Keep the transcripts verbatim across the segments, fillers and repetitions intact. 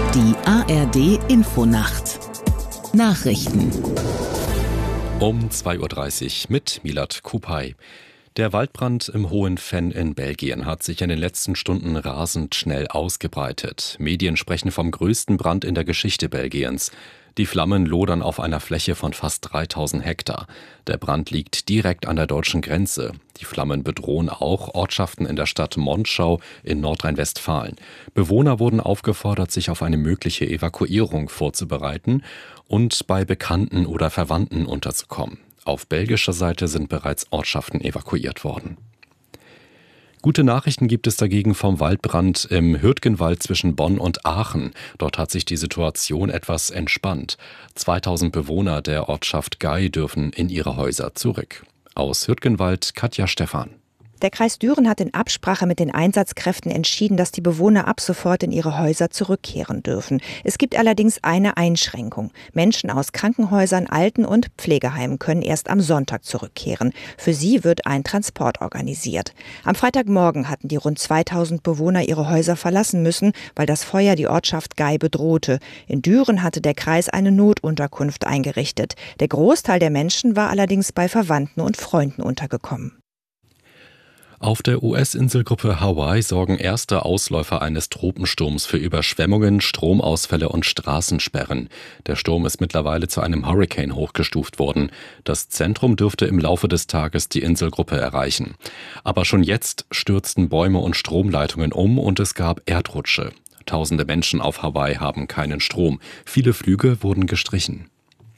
Die A R D-Infonacht. Nachrichten. Um zwei Uhr dreißig mit Milad Kupay. Der Waldbrand im Hohen Venn in Belgien hat sich in den letzten Stunden rasend schnell ausgebreitet. Medien sprechen vom größten Brand in der Geschichte Belgiens. Die Flammen lodern auf einer Fläche von fast dreitausend Hektar. Der Brand liegt direkt an der deutschen Grenze. Die Flammen bedrohen auch Ortschaften in der Stadt Monschau in Nordrhein-Westfalen. Bewohner wurden aufgefordert, sich auf eine mögliche Evakuierung vorzubereiten und bei Bekannten oder Verwandten unterzukommen. Auf belgischer Seite sind bereits Ortschaften evakuiert worden. Gute Nachrichten gibt es dagegen vom Waldbrand im Hürtgenwald zwischen Bonn und Aachen. Dort hat sich die Situation etwas entspannt. zweitausend Bewohner der Ortschaft Gey dürfen in ihre Häuser zurück. Aus Hürtgenwald Katja Stephan. Der Kreis Düren hat in Absprache mit den Einsatzkräften entschieden, dass die Bewohner ab sofort in ihre Häuser zurückkehren dürfen. Es gibt allerdings eine Einschränkung. Menschen aus Krankenhäusern, Alten- und Pflegeheimen können erst am Sonntag zurückkehren. Für sie wird ein Transport organisiert. Am Freitagmorgen hatten die rund zweitausend Bewohner ihre Häuser verlassen müssen, weil das Feuer die Ortschaft Gey bedrohte. In Düren hatte der Kreis eine Notunterkunft eingerichtet. Der Großteil der Menschen war allerdings bei Verwandten und Freunden untergekommen. Auf der U S-Inselgruppe Hawaii sorgen erste Ausläufer eines Tropensturms für Überschwemmungen, Stromausfälle und Straßensperren. Der Sturm ist mittlerweile zu einem Hurrikan hochgestuft worden. Das Zentrum dürfte im Laufe des Tages die Inselgruppe erreichen. Aber schon jetzt stürzten Bäume und Stromleitungen um und es gab Erdrutsche. Tausende Menschen auf Hawaii haben keinen Strom. Viele Flüge wurden gestrichen.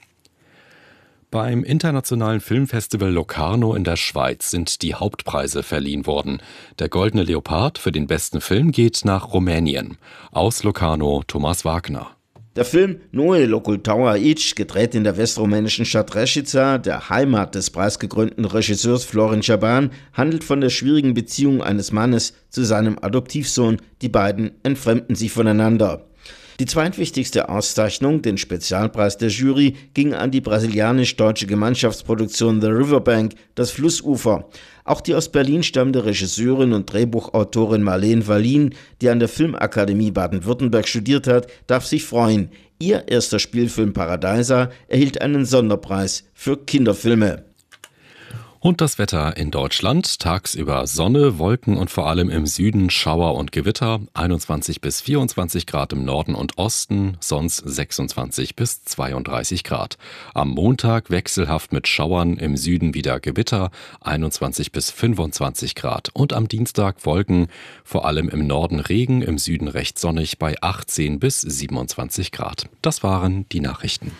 Beim internationalen Filmfestival Locarno in der Schweiz sind die Hauptpreise verliehen worden. Der Goldene Leopard für den besten Film geht nach Rumänien. Aus Locarno Thomas Wagner. Der Film Noe Locultau aici, gedreht in der westrumänischen Stadt Reșița, der Heimat des preisgekrönten Regisseurs Florin Șaban, handelt von der schwierigen Beziehung eines Mannes zu seinem Adoptivsohn. Die beiden entfremden sich voneinander. Die zweitwichtigste Auszeichnung, den Spezialpreis der Jury, ging an die brasilianisch-deutsche Gemeinschaftsproduktion The Riverbank, das Flussufer. Auch die aus Berlin stammende Regisseurin und Drehbuchautorin Marleen Wallin, die an der Filmakademie Baden-Württemberg studiert hat, darf sich freuen. Ihr erster Spielfilm Paradeiser erhielt einen Sonderpreis für Kinderfilme. Und das Wetter in Deutschland: tagsüber Sonne, Wolken und vor allem im Süden Schauer und Gewitter, einundzwanzig bis vierundzwanzig Grad im Norden und Osten, sonst sechsundzwanzig bis zweiunddreißig Grad. Am Montag wechselhaft mit Schauern, im Süden wieder Gewitter, einundzwanzig bis fünfundzwanzig Grad. Und am Dienstag Wolken, vor allem im Norden Regen, im Süden recht sonnig bei achtzehn bis siebenundzwanzig Grad. Das waren die Nachrichten.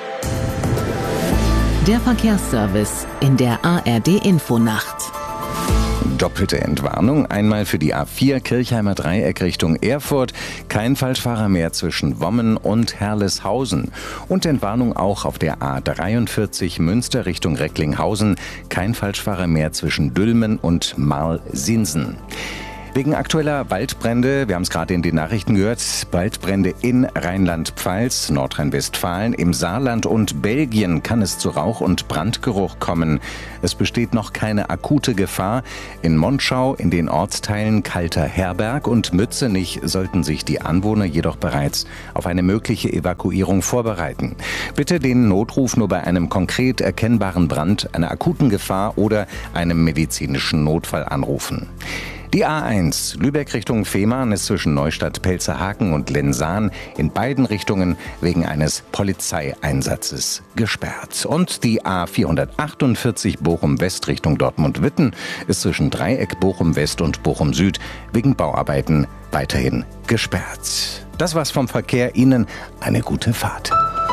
Der Verkehrsservice in der A R D-Infonacht. Doppelte Entwarnung, einmal für die A vier Kirchheimer Dreieck Richtung Erfurt, kein Falschfahrer mehr zwischen Wommen und Herleshausen. Und Entwarnung auch auf der A dreiundvierzig Münster Richtung Recklinghausen, kein Falschfahrer mehr zwischen Dülmen und Marl-Sinsen. Wegen aktueller Waldbrände, wir haben es gerade in den Nachrichten gehört, Waldbrände in Rheinland-Pfalz, Nordrhein-Westfalen, im Saarland und Belgien kann es zu Rauch- und Brandgeruch kommen. Es besteht noch keine akute Gefahr. In Monschau, in den Ortsteilen Kalter Herberg und Mützenich sollten sich die Anwohner jedoch bereits auf eine mögliche Evakuierung vorbereiten. Bitte den Notruf nur bei einem konkret erkennbaren Brand, einer akuten Gefahr oder einem medizinischen Notfall anrufen. Die A eins Lübeck Richtung Fehmarn ist zwischen Neustadt-Pelzerhaken und Lensahn in beiden Richtungen wegen eines Polizeieinsatzes gesperrt. Und die A vierhundertachtundvierzig Bochum West Richtung Dortmund-Witten ist zwischen Dreieck Bochum West und Bochum Süd wegen Bauarbeiten weiterhin gesperrt. Das war's vom Verkehr. Ihnen eine gute Fahrt.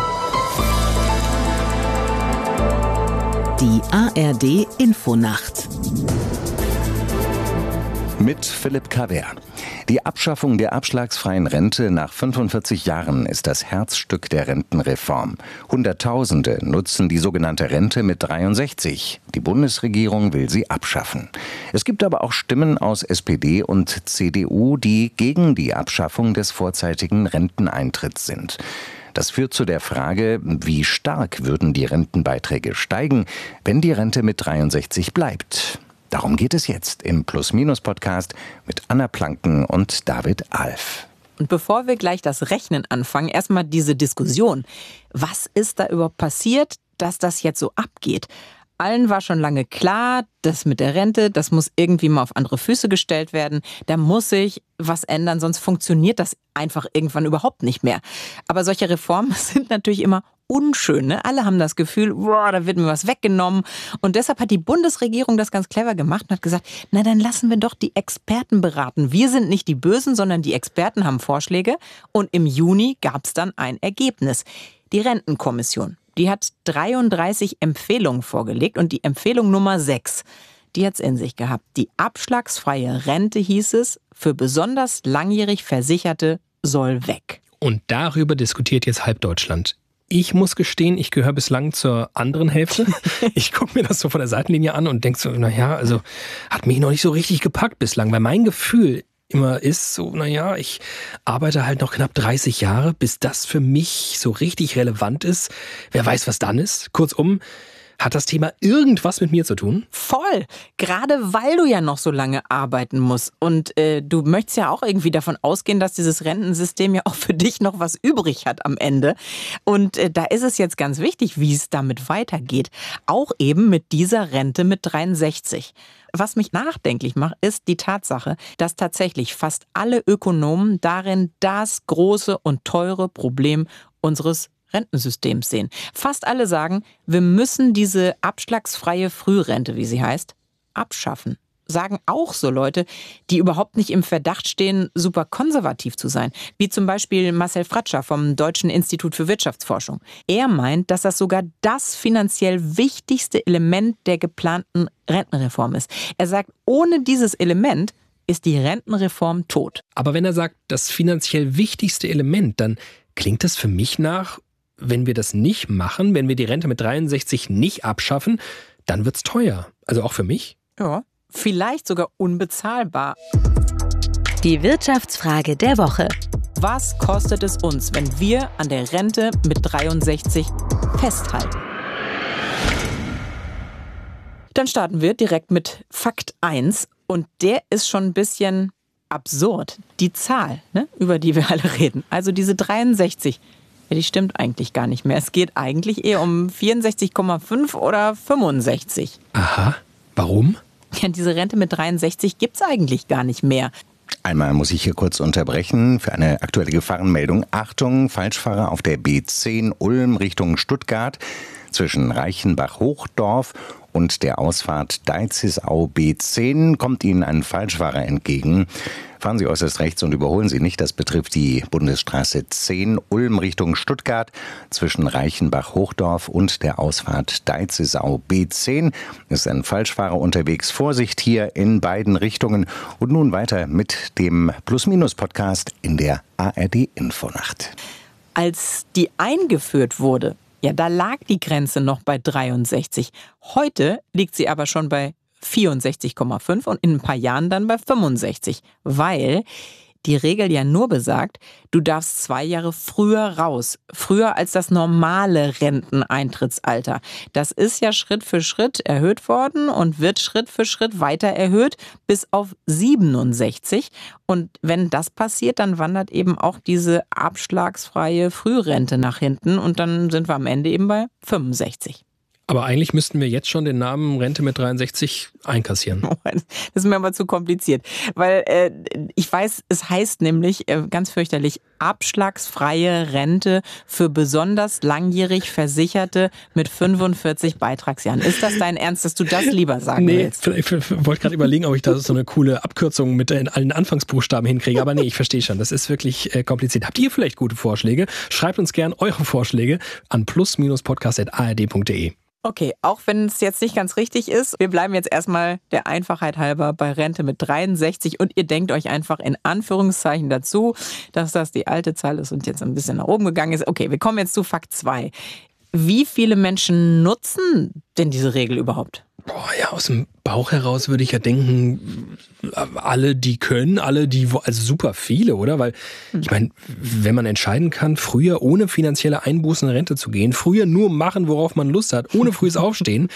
Die A R D-Infonacht. Mit Philipp Kaver. Die Abschaffung der abschlagsfreien Rente nach fünfundvierzig Jahren ist das Herzstück der Rentenreform. Hunderttausende nutzen die sogenannte Rente mit dreiundsechzig. Die Bundesregierung will sie abschaffen. Es gibt aber auch Stimmen aus S P D und C D U, die gegen die Abschaffung des vorzeitigen Renteneintritts sind. Das führt zu der Frage, wie stark würden die Rentenbeiträge steigen, wenn die Rente mit dreiundsechzig bleibt. Darum geht es jetzt im Plus-Minus-Podcast mit Anna Planken und David Alf. Und bevor wir gleich das Rechnen anfangen, erstmal diese Diskussion. Was ist da überhaupt passiert, dass das jetzt so abgeht? Allen war schon lange klar, das mit der Rente, das muss irgendwie mal auf andere Füße gestellt werden. Da muss sich was ändern, sonst funktioniert das einfach irgendwann überhaupt nicht mehr. Aber solche Reformen sind natürlich immer unschön. Ne? Alle haben das Gefühl, boah, da wird mir was weggenommen. Und deshalb hat die Bundesregierung das ganz clever gemacht und hat gesagt, na dann lassen wir doch die Experten beraten. Wir sind nicht die Bösen, sondern die Experten haben Vorschläge. Und im Juni gab es dann ein Ergebnis. Die Rentenkommission, die hat dreiunddreißig Empfehlungen vorgelegt und die Empfehlung Nummer sechs, die hat es in sich gehabt. Die abschlagsfreie Rente, hieß es, für besonders langjährig Versicherte soll weg. Und darüber diskutiert jetzt halb Deutschland. Ich muss gestehen, ich gehöre bislang zur anderen Hälfte. Ich gucke mir das so von der Seitenlinie an und denke so, naja, also hat mich noch nicht so richtig gepackt bislang, weil mein Gefühl immer ist so, naja, ich arbeite halt noch knapp dreißig Jahre, bis das für mich so richtig relevant ist. Wer weiß, was dann ist. Kurzum, hat das Thema irgendwas mit mir zu tun? Voll. Gerade weil du ja noch so lange arbeiten musst. Und äh, du möchtest ja auch irgendwie davon ausgehen, dass dieses Rentensystem ja auch für dich noch was übrig hat am Ende. Und äh, da ist es jetzt ganz wichtig, wie es damit weitergeht. Auch eben mit dieser Rente mit dreiundsechzig. Was mich nachdenklich macht, ist die Tatsache, dass tatsächlich fast alle Ökonomen darin das große und teure Problem unseres Rentensystems sehen. Fast alle sagen, wir müssen diese abschlagsfreie Frührente, wie sie heißt, abschaffen. Sagen auch so Leute, die überhaupt nicht im Verdacht stehen, super konservativ zu sein. Wie zum Beispiel Marcel Fratscher vom Deutschen Institut für Wirtschaftsforschung. Er meint, dass das sogar das finanziell wichtigste Element der geplanten Rentenreform ist. Er sagt, ohne dieses Element ist die Rentenreform tot. Aber wenn er sagt, das finanziell wichtigste Element, dann klingt das für mich nach, wenn wir das nicht machen, wenn wir die Rente mit dreiundsechzig nicht abschaffen, dann wird's teuer. Also auch für mich? Ja, vielleicht sogar unbezahlbar. Die Wirtschaftsfrage der Woche. Was kostet es uns, wenn wir an der Rente mit dreiundsechzig festhalten? Dann starten wir direkt mit Fakt eins. Und der ist schon ein bisschen absurd. Die Zahl, ne, über die wir alle reden. Also diese dreiundsechzig. Ja, die stimmt eigentlich gar nicht mehr. Es geht eigentlich eher um vierundsechzig Komma fünf oder fünfundsechzig. Aha, warum? Ja, diese Rente mit dreiundsechzig gibt's eigentlich gar nicht mehr. Einmal muss ich hier kurz unterbrechen für eine aktuelle Gefahrenmeldung. Achtung, Falschfahrer auf der B zehn Ulm Richtung Stuttgart zwischen Reichenbach-Hochdorf und der Ausfahrt Deizisau B zehn kommt Ihnen ein Falschfahrer entgegen. Fahren Sie äußerst rechts und überholen Sie nicht. Das betrifft die Bundesstraße zehn Ulm Richtung Stuttgart zwischen Reichenbach-Hochdorf und der Ausfahrt Deizisau B zehn. Ist ein Falschfahrer unterwegs. Vorsicht hier in beiden Richtungen. Und nun weiter mit dem Plus-Minus-Podcast in der A R D-Infonacht. Als die eingeführt wurde, ja, da lag die Grenze noch bei dreiundsechzig. Heute liegt sie aber schon bei vierundsechzig Komma fünf und in ein paar Jahren dann bei fünfundsechzig, weil die Regel ja nur besagt, du darfst zwei Jahre früher raus, früher als das normale Renteneintrittsalter. Das ist ja Schritt für Schritt erhöht worden und wird Schritt für Schritt weiter erhöht bis auf siebenundsechzig. Und wenn das passiert, dann wandert eben auch diese abschlagsfreie Frührente nach hinten und dann sind wir am Ende eben bei fünfundsechzig. Aber eigentlich müssten wir jetzt schon den Namen Rente mit dreiundsechzig einkassieren. Das ist mir aber zu kompliziert, weil äh, ich weiß, es heißt nämlich äh, ganz fürchterlich abschlagsfreie Rente für besonders langjährig Versicherte mit fünfundvierzig Beitragsjahren. Ist das dein Ernst, dass du das lieber sagen nee, willst? Ich, ich wollte gerade überlegen, ob ich da so eine coole Abkürzung mit allen Anfangsbuchstaben hinkriege, aber nee, ich verstehe schon, das ist wirklich äh, kompliziert. Habt ihr vielleicht gute Vorschläge? Schreibt uns gern eure Vorschläge an plus podcast at a r d punkt d e. Okay, auch wenn es jetzt nicht ganz richtig ist, wir bleiben jetzt erstmal der Einfachheit halber bei Rente mit dreiundsechzig und ihr denkt euch einfach in Anführungszeichen dazu, dass das die alte Zahl ist und jetzt ein bisschen nach oben gegangen ist. Okay, wir kommen jetzt zu Fakt zwei. Wie viele Menschen nutzen denn diese Regel überhaupt? Boah, ja, aus dem Bauch heraus würde ich ja denken, alle, die können, alle, die, also super viele, oder? Weil, ich meine, wenn man entscheiden kann, früher ohne finanzielle Einbußen in Rente zu gehen, früher nur machen, worauf man Lust hat, ohne frühes Aufstehen,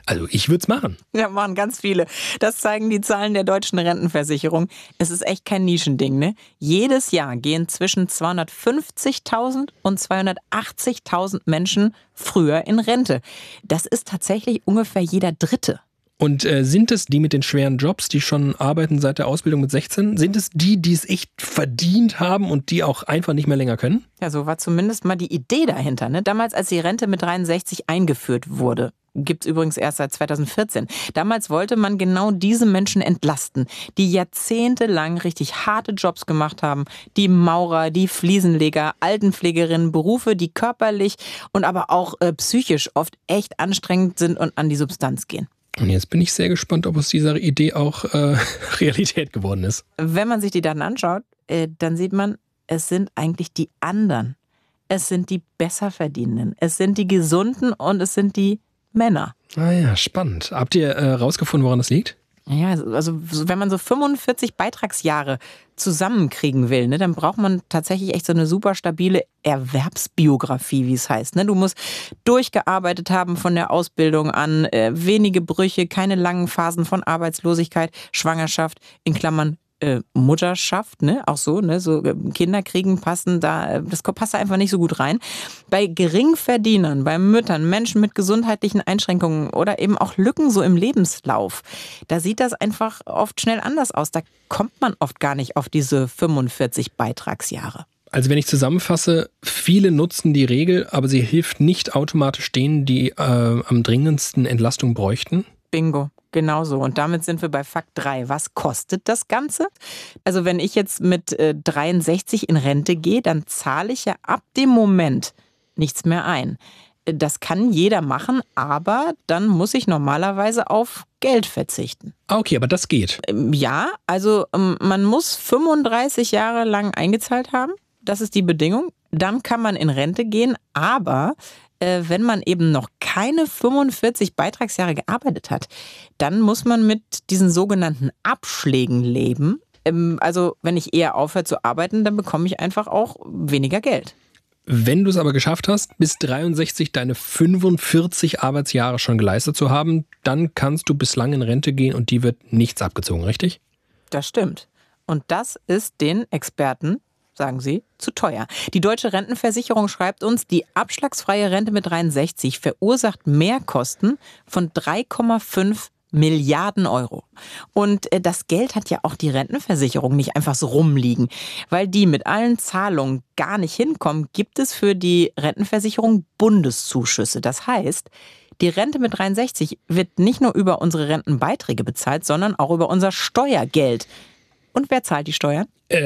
Also ich würde es machen. Ja, machen ganz viele. Das zeigen die Zahlen der deutschen Rentenversicherung. Es ist echt kein Nischending, ne? Jedes Jahr gehen zwischen zweihundertfünfzigtausend und zweihundertachtzigtausend Menschen früher in Rente. Das ist tatsächlich ungefähr jeder Dritte. Und äh, sind es die mit den schweren Jobs, die schon arbeiten seit der Ausbildung mit sechzehn? Sind es die, die es echt verdient haben und die auch einfach nicht mehr länger können? Ja, so war zumindest mal die Idee dahinter, ne? Damals, als die Rente mit dreiundsechzig eingeführt wurde. Gibt's übrigens erst seit zweitausendvierzehn. Damals wollte man genau diese Menschen entlasten, die jahrzehntelang richtig harte Jobs gemacht haben. Die Maurer, die Fliesenleger, Altenpflegerinnen, Berufe, die körperlich und aber auch äh, psychisch oft echt anstrengend sind und an die Substanz gehen. Und jetzt bin ich sehr gespannt, ob aus dieser Idee auch äh, Realität geworden ist. Wenn man sich die Daten anschaut, äh, dann sieht man, es sind eigentlich die anderen. Es sind die Besserverdienenden. Es sind die Gesunden und es sind die Männer. Ah ja, spannend. Habt ihr äh, rausgefunden, woran das liegt? Ja, also wenn man so fünfundvierzig Beitragsjahre zusammenkriegen will, ne, dann braucht man tatsächlich echt so eine super stabile Erwerbsbiografie, wie es heißt. Ne? Du musst durchgearbeitet haben von der Ausbildung an, äh, wenige Brüche, keine langen Phasen von Arbeitslosigkeit, Schwangerschaft, in Klammern äh, Mutterschaft, ne, auch so, ne, so äh, Kinder kriegen passen da, das passt da einfach nicht so gut rein. Bei Geringverdienern, bei Müttern, Menschen mit gesundheitlichen Einschränkungen oder eben auch Lücken so im Lebenslauf, da sieht das einfach oft schnell anders aus. Da kommt man oft gar nicht auf diese fünfundvierzig Beitragsjahre. Also wenn ich zusammenfasse, viele nutzen die Regel, aber sie hilft nicht automatisch denen, die äh, am dringendsten Entlastung bräuchten? Bingo. Genauso. Und damit sind wir bei Fakt drei. Was kostet das Ganze? Also wenn ich jetzt mit äh, dreiundsechzig in Rente gehe, dann zahle ich ja ab dem Moment nichts mehr ein. Das kann jeder machen, aber dann muss ich normalerweise auf Geld verzichten. Ah, okay, aber das geht. Ja, also man muss fünfunddreißig Jahre lang eingezahlt haben. Das ist die Bedingung. Dann kann man in Rente gehen, aber äh, wenn man eben noch keine fünfundvierzig Beitragsjahre gearbeitet hat, dann muss man mit diesen sogenannten Abschlägen leben. Ähm, also wenn ich eher aufhöre zu arbeiten, dann bekomme ich einfach auch weniger Geld. Wenn du es aber geschafft hast, bis dreiundsechzig deine fünfundvierzig Arbeitsjahre schon geleistet zu haben, dann kannst du bislang in Rente gehen und die wird nichts abgezogen, richtig? Das stimmt. Und das ist den Experten, sagen sie, zu teuer. Die Deutsche Rentenversicherung schreibt uns, die abschlagsfreie Rente mit dreiundsechzig verursacht Mehrkosten von drei Komma fünf Milliarden Euro. Und das Geld hat ja auch die Rentenversicherung nicht einfach so rumliegen. Weil die mit allen Zahlungen gar nicht hinkommen, gibt es für die Rentenversicherung Bundeszuschüsse. Das heißt, die Rente mit dreiundsechzig wird nicht nur über unsere Rentenbeiträge bezahlt, sondern auch über unser Steuergeld. Und wer zahlt die Steuern?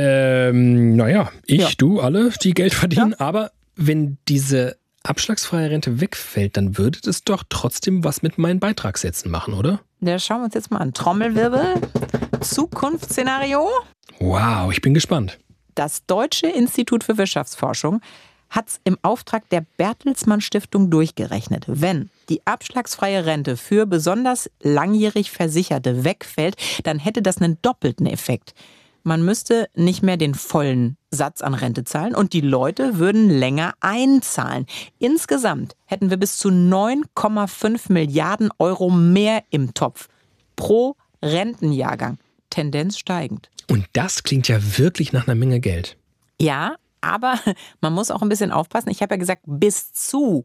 Ähm, naja, ich, ja. du, alle, die Geld verdienen. Ja. Aber wenn diese abschlagsfreie Rente wegfällt, dann würde das doch trotzdem was mit meinen Beitragssätzen machen, oder? Ja, schauen wir uns jetzt mal an. Trommelwirbel, Zukunftsszenario. Wow, ich bin gespannt. Das Deutsche Institut für Wirtschaftsforschung hat es im Auftrag der Bertelsmann Stiftung durchgerechnet. Wenn die abschlagsfreie Rente für besonders langjährig Versicherte wegfällt, dann hätte das einen doppelten Effekt. Man müsste nicht mehr den vollen Satz an Rente zahlen und die Leute würden länger einzahlen. Insgesamt hätten wir bis zu neun Komma fünf Milliarden Euro mehr im Topf pro Rentenjahrgang. Tendenz steigend. Und das klingt ja wirklich nach einer Menge Geld. Ja, aber man muss auch ein bisschen aufpassen. Ich habe ja gesagt, bis zu.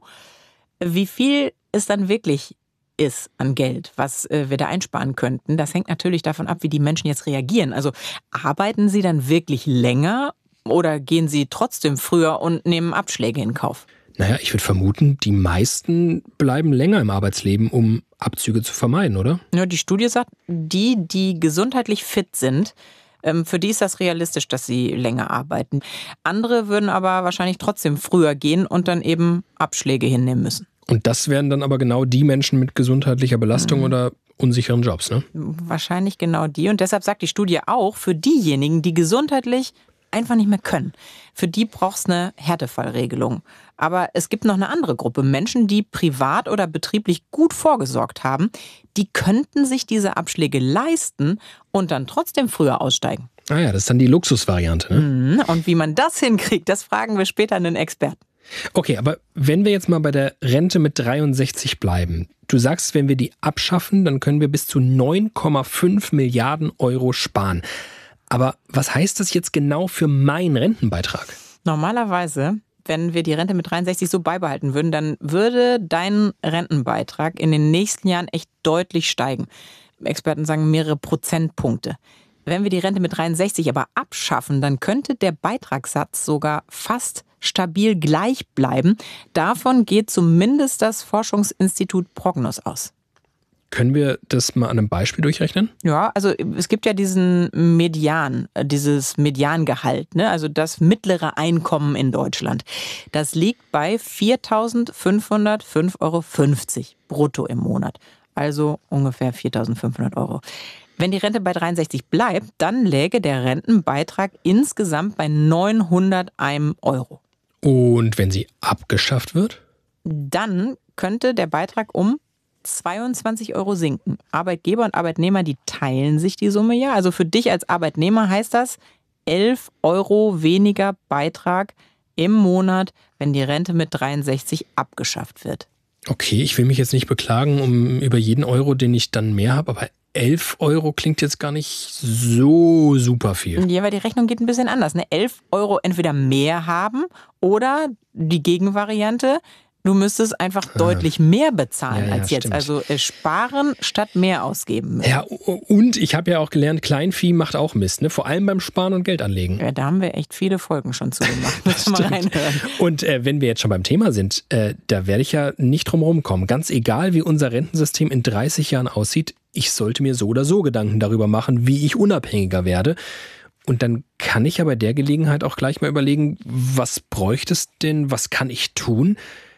Wie viel es dann wirklich ist an Geld, was äh, wir da einsparen könnten, das hängt natürlich davon ab, wie die Menschen jetzt reagieren. Also arbeiten sie dann wirklich länger oder gehen sie trotzdem früher und nehmen Abschläge in Kauf? Naja, ich würde vermuten, die meisten bleiben länger im Arbeitsleben, um Abzüge zu vermeiden, oder? Ja, die Studie sagt, die, die gesundheitlich fit sind, ähm, für die ist das realistisch, dass sie länger arbeiten. Andere würden aber wahrscheinlich trotzdem früher gehen und dann eben Abschläge hinnehmen müssen. Und das wären dann aber genau die Menschen mit gesundheitlicher Belastung mhm. oder unsicheren Jobs, ne? Wahrscheinlich genau die. Und deshalb sagt die Studie auch, für diejenigen, die gesundheitlich einfach nicht mehr können, für die braucht es eine Härtefallregelung. Aber es gibt noch eine andere Gruppe, Menschen, die privat oder betrieblich gut vorgesorgt haben, die könnten sich diese Abschläge leisten und dann trotzdem früher aussteigen. Ah ja, das ist dann die Luxusvariante, ne? Und wie man das hinkriegt, das fragen wir später einen Experten. Okay, aber wenn wir jetzt mal bei der Rente mit dreiundsechzig bleiben. Du sagst, wenn wir die abschaffen, dann können wir bis zu neun Komma fünf Milliarden Euro sparen. Aber was heißt das jetzt genau für meinen Rentenbeitrag? Normalerweise, wenn wir die Rente mit dreiundsechzig so beibehalten würden, dann würde dein Rentenbeitrag in den nächsten Jahren echt deutlich steigen. Experten sagen mehrere Prozentpunkte. Wenn wir die Rente mit dreiundsechzig aber abschaffen, dann könnte der Beitragssatz sogar fast stabil gleich bleiben. Davon geht zumindest das Forschungsinstitut Prognos aus. Können wir das mal an einem Beispiel durchrechnen? Ja, also es gibt ja diesen Median, dieses Mediangehalt, ne? Also das mittlere Einkommen in Deutschland. Das liegt bei viertausendfünfhundertfünf Euro fünfzig brutto im Monat. Also ungefähr viertausendfünfhundert Euro. Wenn die Rente bei dreiundsechzig bleibt, dann läge der Rentenbeitrag insgesamt bei neunhunderteins Euro. Und wenn sie abgeschafft wird? Dann könnte der Beitrag um zweiundzwanzig Euro sinken. Arbeitgeber und Arbeitnehmer, die teilen sich die Summe ja. Also für dich als Arbeitnehmer heißt das elf Euro weniger Beitrag im Monat, wenn die Rente mit dreiundsechzig abgeschafft wird. Okay, ich will mich jetzt nicht beklagen um über jeden Euro, den ich dann mehr habe, aber elf Euro klingt jetzt gar nicht so super viel. Ja, weil die Rechnung geht ein bisschen anders. Ne? elf Euro entweder mehr haben oder die Gegenvariante, du müsstest einfach ah. deutlich mehr bezahlen ja, ja, als jetzt. Stimmt. Also äh, sparen statt mehr ausgeben müssen. Ja, und ich habe ja auch gelernt, Kleinvieh macht auch Mist, ne? Vor allem beim Sparen und Geld anlegen. Ja, da haben wir echt viele Folgen schon zu gemacht. Müssen wir mal reinhören. Und äh, wenn wir jetzt schon beim Thema sind, äh, da werde ich ja nicht drum herum kommen. Ganz egal, wie unser Rentensystem in dreißig Jahren aussieht, ich sollte mir so oder so Gedanken darüber machen, wie ich unabhängiger werde. Und dann kann ich ja bei der Gelegenheit auch gleich mal überlegen, was bräuchte es denn, was kann ich tun,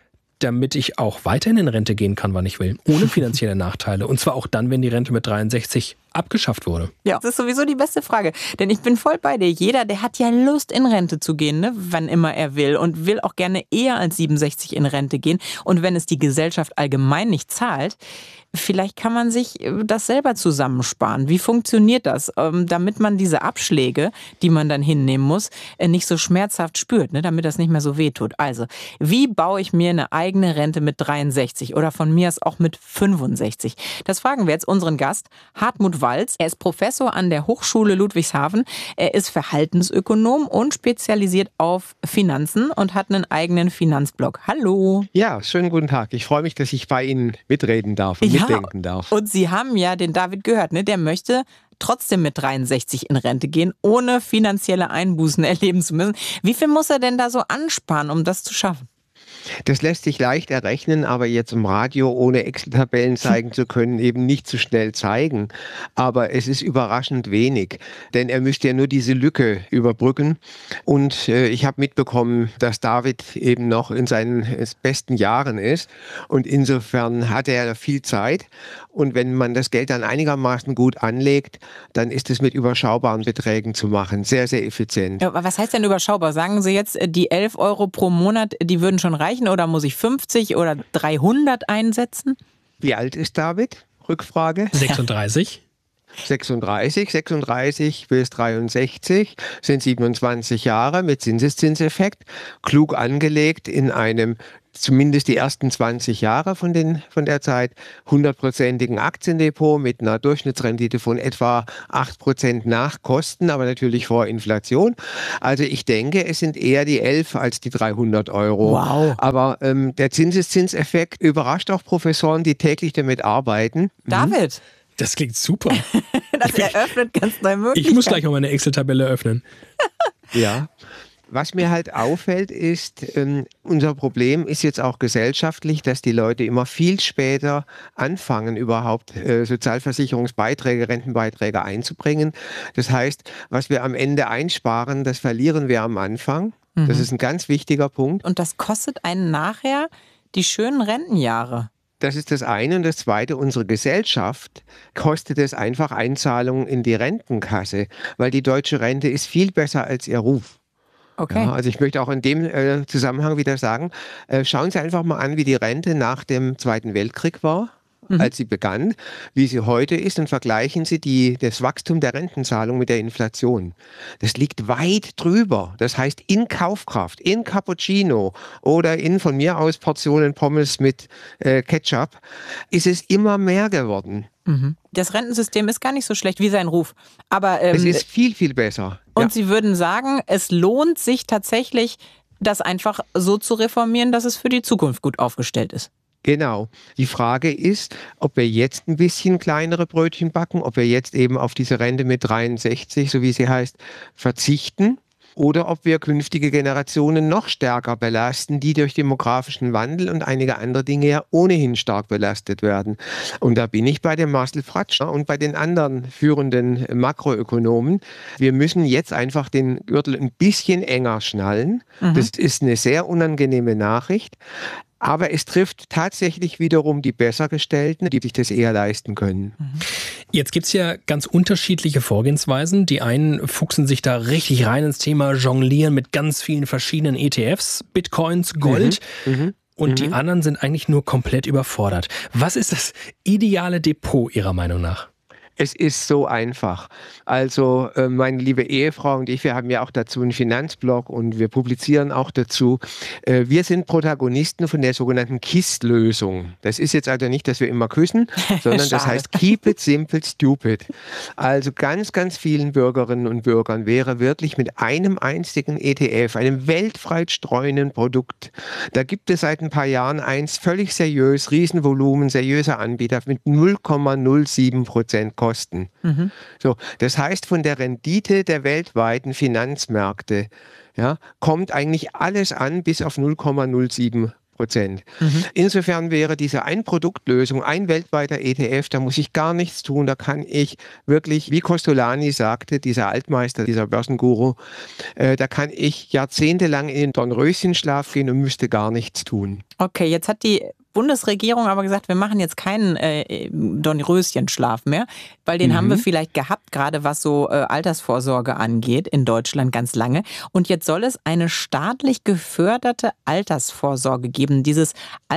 damit ich auch weiterhin in Rente gehen kann, wann ich will, ohne finanzielle Nachteile. Und zwar auch dann, wenn die Rente mit dreiundsechzig abgeschafft wurde. Ja, das ist sowieso die beste Frage. Denn ich bin voll bei dir. Jeder, der hat ja Lust, in Rente zu gehen, ne? Wann immer er will. Und will auch gerne eher als siebenundsechzig in Rente gehen. Und wenn es die Gesellschaft allgemein nicht zahlt, vielleicht kann man sich das selber zusammensparen. Wie funktioniert das? Ähm, damit man diese Abschläge, die man dann hinnehmen muss, äh, nicht so schmerzhaft spürt, ne? Damit das nicht mehr so wehtut. Also, wie baue ich mir eine eigene Rente mit dreiundsechzig oder von mir aus auch mit fünfundsechzig? Das fragen wir jetzt unseren Gast, Hartmut Walz. Er ist Professor an der Hochschule Ludwigshafen. Er ist Verhaltensökonom und spezialisiert auf Finanzen und hat einen eigenen Finanzblog. Hallo. Ja, schönen guten Tag. Ich freue mich, dass ich bei Ihnen mitreden darf und ja, mitdenken darf. Und Sie haben ja den David gehört, ne? Der möchte trotzdem mit dreiundsechzig in Rente gehen, ohne finanzielle Einbußen erleben zu müssen. Wie viel muss er denn da so ansparen, um das zu schaffen? Das lässt sich leicht errechnen, aber jetzt im Radio ohne Excel-Tabellen zeigen zu können, eben nicht so schnell zeigen. Aber es ist überraschend wenig, denn er müsste ja nur diese Lücke überbrücken. Und äh, ich habe mitbekommen, dass David eben noch in seinen besten Jahren ist. Und insofern hat er viel Zeit. Und wenn man das Geld dann einigermaßen gut anlegt, dann ist es mit überschaubaren Beträgen zu machen. Sehr, sehr effizient. Ja, aber was heißt denn überschaubar? Sagen Sie jetzt, die elf Euro pro Monat, die würden schon reichen? Oder muss ich fünfzig oder dreihundert einsetzen? Wie alt ist David? Rückfrage. sechsunddreißig. sechsunddreißig, sechsunddreißig bis dreiundsechzig sind siebenundzwanzig Jahre mit Zinseszinseffekt. Klug angelegt in einem, zumindest die ersten zwanzig Jahre von, den, von der Zeit, hundertprozentigen Aktiendepot mit einer Durchschnittsrendite von etwa acht Prozent nach Kosten, aber natürlich vor Inflation. Also ich denke, es sind eher die elf als die dreihundert Euro. Wow. Aber ähm, der Zinseszinseffekt überrascht auch Professoren, die täglich damit arbeiten. David! Das klingt super. Das eröffnet ganz neue Möglichkeiten. Ich muss gleich mal meine Excel-Tabelle öffnen. Ja. Was mir halt auffällt, ist, ähm, unser Problem ist jetzt auch gesellschaftlich, dass die Leute immer viel später anfangen, überhaupt äh, Sozialversicherungsbeiträge, Rentenbeiträge einzubringen. Das heißt, was wir am Ende einsparen, das verlieren wir am Anfang. Mhm. Das ist ein ganz wichtiger Punkt. Und das kostet einen nachher die schönen Rentenjahre. Das ist das eine. Und das zweite, unsere Gesellschaft kostet es einfach Einzahlungen in die Rentenkasse, weil die deutsche Rente ist viel besser als ihr Ruf. Okay. Ja, also ich möchte auch in dem äh, Zusammenhang wieder sagen, äh, schauen Sie einfach mal an, wie die Rente nach dem Zweiten Weltkrieg war. mhm. als sie begann, wie sie heute ist, und vergleichen Sie die, das Wachstum der Rentenzahlung mit der Inflation. Das liegt weit drüber. Das heißt, in Kaufkraft, in Cappuccino oder in von mir aus Portionen Pommes mit äh, Ketchup ist es immer mehr geworden. Mhm. Das Rentensystem ist gar nicht so schlecht wie sein Ruf. Aber ähm, es ist viel, viel besser. Und ja. Sie würden sagen, es lohnt sich tatsächlich, das einfach so zu reformieren, dass es für die Zukunft gut aufgestellt ist. Genau. Die Frage ist, ob wir jetzt ein bisschen kleinere Brötchen backen, ob wir jetzt eben auf diese Rente mit dreiundsechzig, so wie sie heißt, verzichten. Oder ob wir künftige Generationen noch stärker belasten, die durch demografischen Wandel und einige andere Dinge ja ohnehin stark belastet werden. Und da bin ich bei dem Marcel Fratsch und bei den anderen führenden Makroökonomen. Wir müssen jetzt einfach den Gürtel ein bisschen enger schnallen. Mhm. Das ist eine sehr unangenehme Nachricht. Aber es trifft tatsächlich wiederum die Bessergestellten, die sich das eher leisten können. Jetzt gibt es ja ganz unterschiedliche Vorgehensweisen. Die einen fuchsen sich da richtig rein ins Thema, jonglieren mit ganz vielen verschiedenen E T Fs, Bitcoins, Gold. Mhm. Mhm. Und mhm. die anderen sind eigentlich nur komplett überfordert. Was ist das ideale Depot Ihrer Meinung nach? Es ist so einfach. Also äh, meine liebe Ehefrau und ich, wir haben ja auch dazu einen Finanzblog und wir publizieren auch dazu. Äh, wir sind Protagonisten von der sogenannten K I S S-Lösung. Das ist jetzt also nicht, dass wir immer küssen, sondern das heißt Keep it simple, stupid. Also ganz, ganz vielen Bürgerinnen und Bürgern wäre wirklich mit einem einzigen E T F, einem weltweit streuenden Produkt, da gibt es seit ein paar Jahren eins, völlig seriös, Riesenvolumen, seriöser Anbieter mit null Komma null sieben Prozent Kosten. Mhm. So, das heißt, von der Rendite der weltweiten Finanzmärkte ja, kommt eigentlich alles an bis auf null Komma null sieben Prozent. Mhm. Insofern wäre diese Ein-Produkt-Lösung, ein weltweiter E T F, da muss ich gar nichts tun, da kann ich wirklich, wie Costolani sagte, dieser Altmeister, dieser Börsenguru, äh, da kann ich jahrzehntelang in den Dornröschenschlaf gehen und müsste gar nichts tun. Okay, jetzt hat die Bundesregierung aber gesagt, wir machen jetzt keinen äh, Dornröschenschlaf mehr, weil den mhm. haben wir vielleicht gehabt, gerade was so äh, Altersvorsorge angeht in Deutschland ganz lange. Und jetzt soll es eine staatlich geförderte Altersvorsorge geben, dieses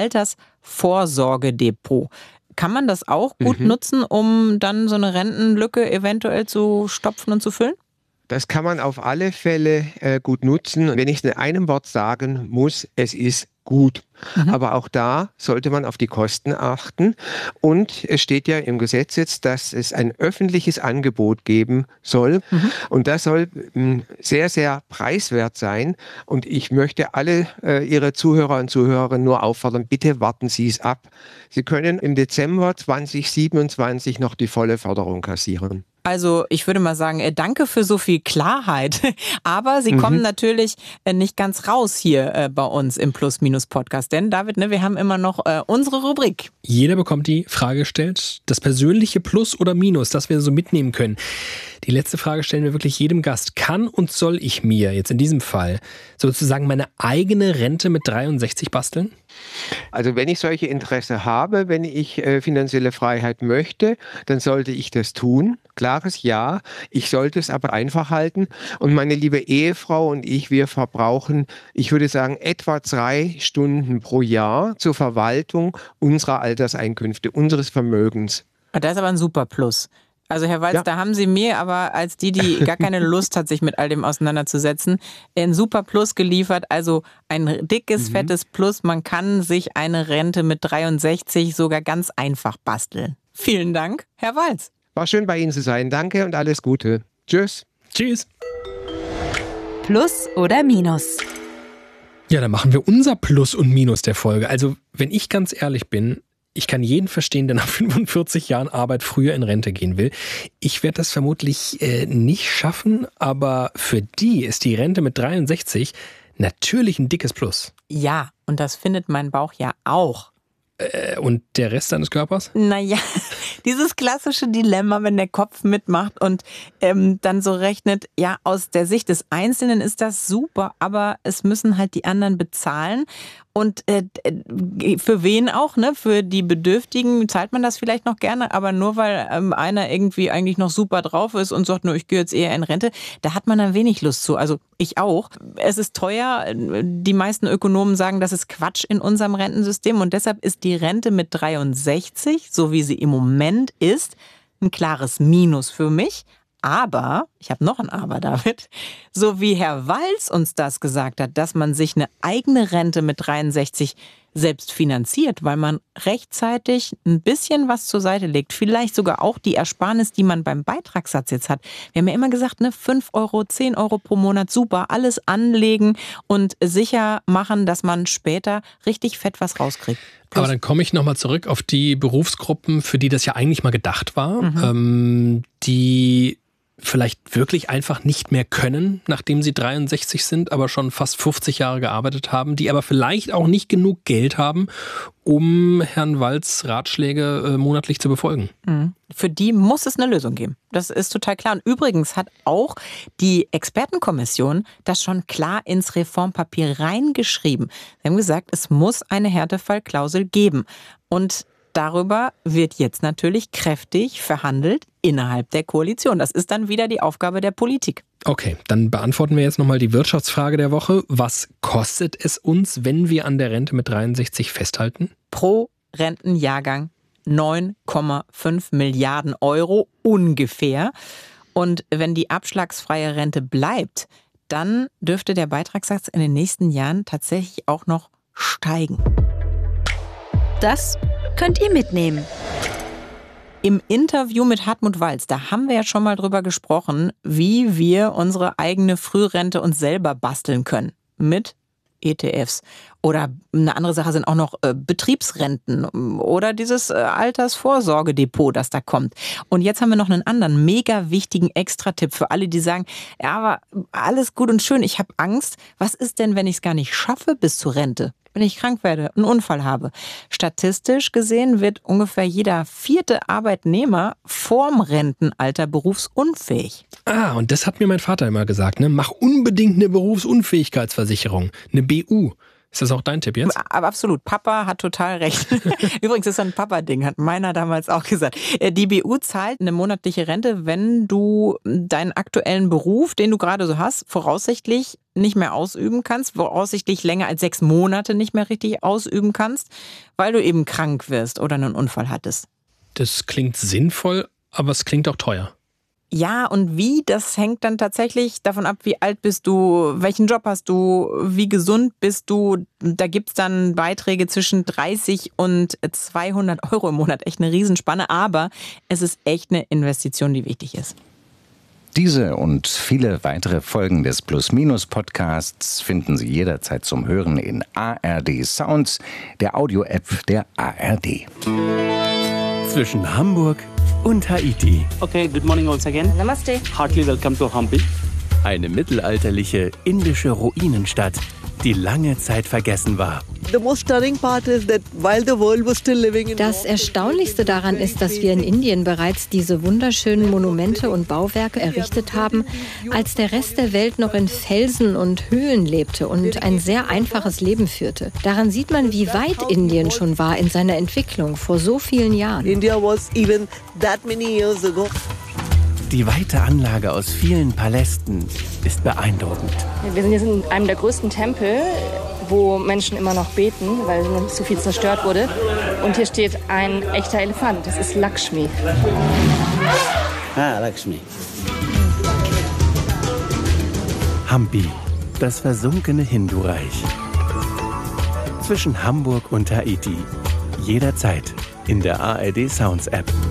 Altersvorsorgedepot. Kann man das auch gut mhm. nutzen, um dann so eine Rentenlücke eventuell zu stopfen und zu füllen? Das kann man auf alle Fälle äh, gut nutzen. Und wenn ich es in einem Wort sagen muss, es ist gut. Mhm. Aber auch da sollte man auf die Kosten achten. Und es steht ja im Gesetz jetzt, dass es ein öffentliches Angebot geben soll. Mhm. Und das soll mh, sehr, sehr preiswert sein. Und ich möchte alle äh, Ihre Zuhörer und Zuhörerinnen nur auffordern, bitte warten Sie es ab. Sie können im Dezember zwanzig siebenundzwanzig noch die volle Förderung kassieren. Also ich würde mal sagen, danke für so viel Klarheit. Aber Sie mhm. kommen natürlich nicht ganz raus hier bei uns im Plus-Minus-Podcast. Denn David, ne, wir haben immer noch äh, unsere Rubrik. Jeder bekommt die Frage gestellt, das persönliche Plus oder Minus, das wir so mitnehmen können. Die letzte Frage stellen wir wirklich jedem Gast. Kann und soll ich mir jetzt in diesem Fall sozusagen meine eigene Rente mit dreiundsechzig basteln? Also wenn ich solche Interesse habe, wenn ich äh, finanzielle Freiheit möchte, dann sollte ich das tun. Klares Ja. Ich sollte es aber einfach halten. Und meine liebe Ehefrau und ich, wir verbrauchen, ich würde sagen, etwa drei Stunden pro Jahr zur Verwaltung unserer Alterseinkünfte, unseres Vermögens. Das ist aber ein super Plus. Also Herr Walz, ja. da haben Sie mir aber als die, die gar keine Lust hat, sich mit all dem auseinanderzusetzen, ein super Plus geliefert. Also ein dickes, mhm. fettes Plus. Man kann sich eine Rente mit dreiundsechzig sogar ganz einfach basteln. Vielen Dank, Herr Walz. War schön bei Ihnen zu sein. Danke und alles Gute. Tschüss. Tschüss. Plus oder Minus? Ja, dann machen wir unser Plus und Minus der Folge. Also, wenn ich ganz ehrlich bin, ich kann jeden verstehen, der nach fünfundvierzig Jahren Arbeit früher in Rente gehen will. Ich werde das vermutlich äh, nicht schaffen, aber für die ist die Rente mit dreiundsechzig natürlich ein dickes Plus. Ja, und das findet mein Bauch ja auch. Äh, und der Rest deines Körpers? Naja, dieses klassische Dilemma, wenn der Kopf mitmacht und ähm, dann so rechnet, ja, aus der Sicht des Einzelnen ist das super, aber es müssen halt die anderen bezahlen. Und äh, für wen auch, ne? Für die Bedürftigen zahlt man das vielleicht noch gerne, aber nur weil ähm, einer irgendwie eigentlich noch super drauf ist und sagt, nur ich gehe jetzt eher in Rente, da hat man dann wenig Lust zu. Also ich auch. Es ist teuer. Die meisten Ökonomen sagen, das ist Quatsch in unserem Rentensystem und deshalb ist die Rente mit dreiundsechzig, so wie sie im Moment ist, ein klares Minus für mich. Aber, ich habe noch ein Aber, David, so wie Herr Walz uns das gesagt hat, dass man sich eine eigene Rente mit dreiundsechzig selbst finanziert, weil man rechtzeitig ein bisschen was zur Seite legt, vielleicht sogar auch die Ersparnis, die man beim Beitragssatz jetzt hat. Wir haben ja immer gesagt, ne, fünf Euro, zehn Euro pro Monat, super, alles anlegen und sicher machen, dass man später richtig fett was rauskriegt. Plus Aber dann komme ich nochmal zurück auf die Berufsgruppen, für die das ja eigentlich mal gedacht war, mhm. ähm, die vielleicht wirklich einfach nicht mehr können, nachdem sie dreiundsechzig sind, aber schon fast fünfzig Jahre gearbeitet haben, die aber vielleicht auch nicht genug Geld haben, um Herrn Walz Ratschläge äh, monatlich zu befolgen. Mhm. Für die muss es eine Lösung geben. Das ist total klar. Und übrigens hat auch die Expertenkommission das schon klar ins Reformpapier reingeschrieben. Sie haben gesagt, es muss eine Härtefallklausel geben. Und darüber wird jetzt natürlich kräftig verhandelt innerhalb der Koalition. Das ist dann wieder die Aufgabe der Politik. Okay, dann beantworten wir jetzt nochmal die Wirtschaftsfrage der Woche. Was kostet es uns, wenn wir an der Rente mit dreiundsechzig festhalten? Pro Rentenjahrgang neun Komma fünf Milliarden Euro ungefähr. Und wenn die abschlagsfreie Rente bleibt, dann dürfte der Beitragssatz in den nächsten Jahren tatsächlich auch noch steigen. Das könnt ihr mitnehmen. Im Interview mit Hartmut Walz, da haben wir ja schon mal drüber gesprochen, wie wir unsere eigene Frührente uns selber basteln können. Mit E T Fs. Oder eine andere Sache sind auch noch äh, Betriebsrenten oder dieses äh, Altersvorsorgedepot, das da kommt. Und jetzt haben wir noch einen anderen mega wichtigen Extra-Tipp für alle, die sagen, ja, aber alles gut und schön, ich habe Angst. Was ist denn, wenn ich es gar nicht schaffe bis zur Rente? Wenn ich krank werde, einen Unfall habe. Statistisch gesehen wird ungefähr jeder vierte Arbeitnehmer vorm Rentenalter berufsunfähig. Ah, und das hat mir mein Vater immer gesagt, ne? Mach unbedingt eine Berufsunfähigkeitsversicherung, eine B U. Ist das auch dein Tipp jetzt? Aber absolut. Papa hat total recht. Übrigens ist das ein Papa-Ding, hat meiner damals auch gesagt. Die B U zahlt eine monatliche Rente, wenn du deinen aktuellen Beruf, den du gerade so hast, voraussichtlich nicht mehr ausüben kannst, voraussichtlich länger als sechs Monate nicht mehr richtig ausüben kannst, weil du eben krank wirst oder einen Unfall hattest. Das klingt sinnvoll, aber es klingt auch teuer. Ja, und wie, das hängt dann tatsächlich davon ab, wie alt bist du, welchen Job hast du, wie gesund bist du. Da gibt's dann Beiträge zwischen dreißig und zweihundert Euro im Monat. Echt eine Riesenspanne, aber es ist echt eine Investition, die wichtig ist. Diese und viele weitere Folgen des Plus-Minus-Podcasts finden Sie jederzeit zum Hören in A R D Sounds, der Audio-App der A R D. Zwischen Hamburg und Haiti. Okay, good morning once again. Namaste. Heartily welcome to Hampi. Eine mittelalterliche indische Ruinenstadt, die lange Zeit vergessen war. Das Erstaunlichste daran ist, dass wir in Indien bereits diese wunderschönen Monumente und Bauwerke errichtet haben, als der Rest der Welt noch in Felsen und Höhlen lebte und ein sehr einfaches Leben führte. Daran sieht man, wie weit Indien schon war in seiner Entwicklung vor so vielen Jahren. India was even that many years ago. Die weite Anlage aus vielen Palästen ist beeindruckend. Wir sind jetzt in einem der größten Tempel, wo Menschen immer noch beten, weil noch so viel zerstört wurde. Und hier steht ein echter Elefant. Das ist Lakshmi. Ah, Lakshmi. Hampi, das versunkene Hindu-Reich. Zwischen Hamburg und Haiti. Jederzeit in der A R D Sounds App.